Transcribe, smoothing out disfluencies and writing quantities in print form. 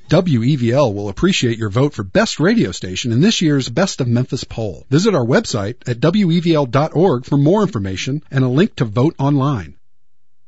WEVL will appreciate your vote for Best Radio Station in this year's Best of Memphis poll. Visit our website at WEVL.org for more information and a link to vote online.